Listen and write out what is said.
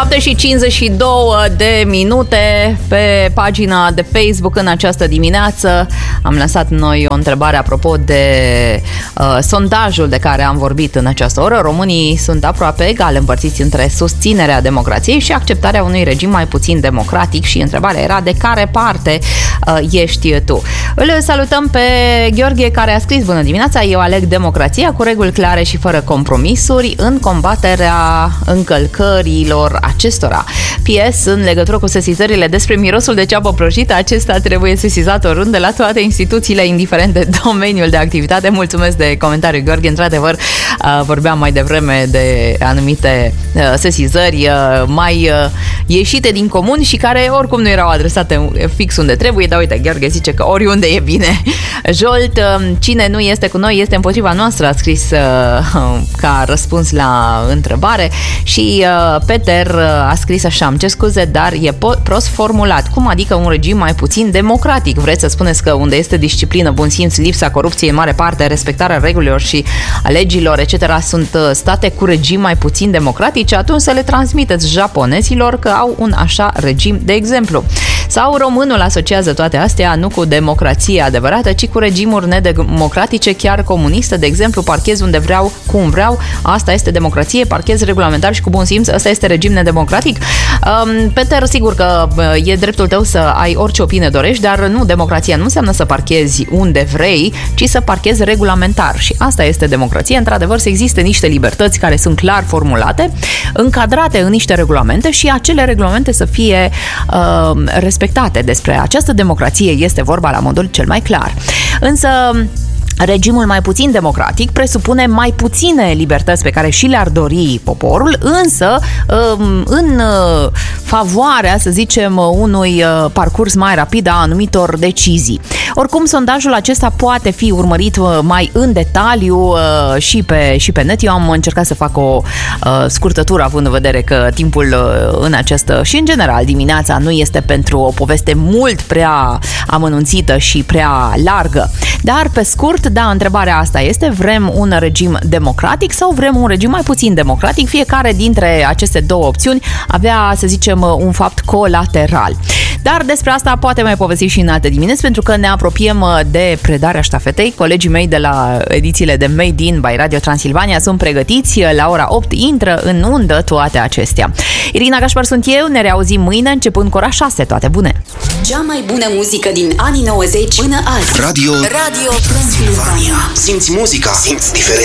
7:52 pe pagina de Facebook în această dimineață. Am lăsat noi o întrebare apropo de sondajul de care am vorbit în această oră. Românii sunt aproape egal împărțiți între susținerea democrației și acceptarea unui regim mai puțin democratic și întrebarea era de care parte ești tu. Îl salutăm pe Gheorghe care a scris: bună dimineața, eu aleg democrația cu reguli clare și fără compromisuri în combaterea încălcărilor acestora. PS, în legătură cu sesizările despre mirosul de ceapă prăjită, acesta trebuie sesizat oriunde la toate instituțiile, indiferent de domeniul de activitate. Mulțumesc de comentariu, Gheorghe. Într-adevăr, vorbeam mai devreme de anumite sesizări mai ieșite din comun și care oricum nu erau adresate fix unde trebuie, dar uite, Gheorghe zice că oriunde e bine. Jolt, cine nu este cu noi este împotriva noastră, a scris ca răspuns la întrebare. Și Peter a scris așa: îmi cer scuze, dar e prost formulat. Cum adică un regim mai puțin democratic? Vreți să spuneți că unde este disciplină, bun simț, lipsa corupției în mare parte, respectarea regulilor și a legilor, etc., sunt state cu regim mai puțin democratice? Atunci să le transmiteți japonezilor că au un așa regim, de exemplu. Sau românul asociază toate astea nu cu democrație adevărată, ci cu regimuri nedemocratice, chiar comuniste, de exemplu, parchez unde vreau, cum vreau, asta este democrație, parchez regulamentar și cu bun simț, ăsta este regim nedemocratic. Peter, sigur că e dreptul tău să ai orice opinie dorești, dar nu, democrația nu înseamnă să parchezi unde vrei, ci să parchezi regulamentar. Și asta este democrație, într-adevăr, să existe niște libertăți care sunt clar formulate, încadrate în niște regulamente și acele regulamente să fie respectate. Despre această democrație este vorba la modul cel mai clar. Însă regimul mai puțin democratic presupune mai puține libertăți pe care și le-ar dori poporul, însă în favoarea, să zicem, unui parcurs mai rapid a anumitor decizii. Oricum, sondajul acesta poate fi urmărit mai în detaliu și pe net. Eu am încercat să fac o scurtătură, având în vedere că timpul în această și în general dimineața nu este pentru o poveste mult prea amănunțită și prea largă. Dar pe scurt, da, întrebarea asta este: vrem un regim democratic sau vrem un regim mai puțin democratic? Fiecare dintre aceste două opțiuni avea, să zicem, un fapt colateral. Dar despre asta poate mai povesti și în alte dimineți, pentru că ne apropiem de predarea ștafetei. Colegii mei de la edițiile de Made in by Radio Transilvania sunt pregătiți. La ora 8 intră în undă toate acestea. Irina Gașpar sunt eu, ne reauzim mâine începând cu ora 6. Toate bune! Cea mai bună muzică din anii 90 până azi. Radio Transilvania. Simți muzica, simți diferența.